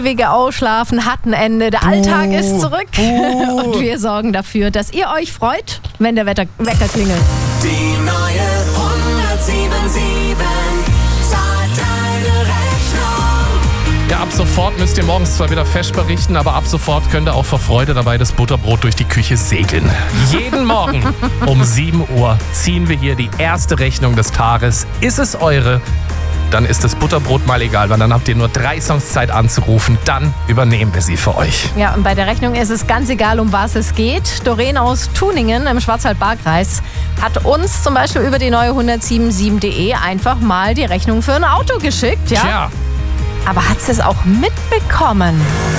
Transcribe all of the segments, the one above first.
Ewige Ausschlafen hat ein Ende. Der Alltag ist zurück. Und wir sorgen dafür, dass ihr euch freut, wenn der Wecker klingelt. Die neue 107.7 zahlt deine Rechnung. Ja, ab sofort müsst ihr morgens zwar wieder fesch berichten, aber ab sofort könnt ihr auch vor Freude dabei das Butterbrot durch die Küche segeln. Jeden Morgen um 7 Uhr ziehen wir hier die erste Rechnung des Tages. Ist es eure? Dann ist das Butterbrot mal egal, weil dann habt ihr nur 3 Songs Zeit anzurufen. Dann übernehmen wir sie für euch. Ja, und bei der Rechnung ist es ganz egal, um was es geht. Doreen aus Tuningen im Schwarzwald-Baar-Kreis hat uns zum Beispiel über die neue 107.7.de einfach mal die Rechnung für ein Auto geschickt. Ja? Tja, Aber hat sie es auch mitbekommen?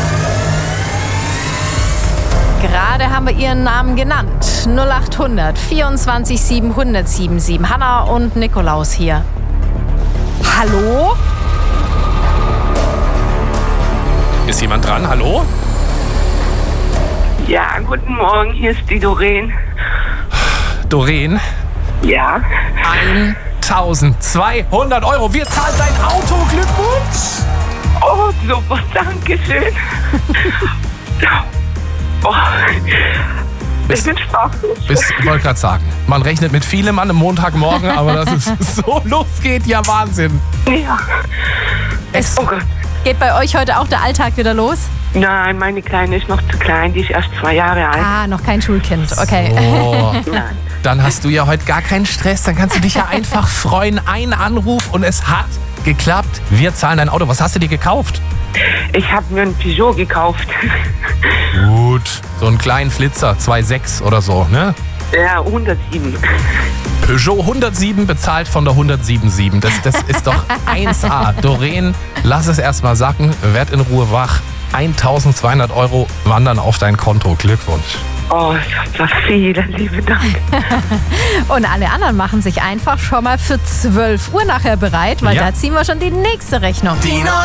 Gerade haben wir ihren Namen genannt. 0800 24 700 77. Hanna und Nikolaus hier. Hallo? ist jemand dran? Hallo? Ja, guten Morgen, hier ist die Doreen. Doreen, Ja, 1.200 Euro. Wir zahlen dein Auto. Glückwunsch! oh, super, danke schön. Oh, ich bin sprachlos. Ich wollte gerade sagen, man rechnet mit vielem an einem Montagmorgen, aber dass es so losgeht, ja Wahnsinn. Ja. Es Oh Gott. geht bei euch heute auch der Alltag wieder los? Nein, meine Kleine ist noch zu klein, die ist erst 2 Jahre alt. Ah, noch kein Schulkind. Okay. Oh, Nein. dann hast du ja heute gar keinen Stress, dann kannst du dich ja einfach freuen. Ein Anruf und es hat geklappt. Wir zahlen dein Auto. Was hast du dir gekauft? Ich habe mir einen Peugeot gekauft. Gut, so einen kleinen Flitzer, 2.6 oder so, ne? Ja, 107. Peugeot 107 bezahlt von der 107.7. Das ist doch 1A. Doreen, lass es erstmal sacken, werd in Ruhe wach. 1.200 Euro wandern auf dein Konto. Glückwunsch. Oh, das war vielen lieben Dank. Und alle anderen machen sich einfach schon mal für 12 Uhr nachher bereit, weil Ja. da ziehen wir schon die nächste Rechnung. Die neue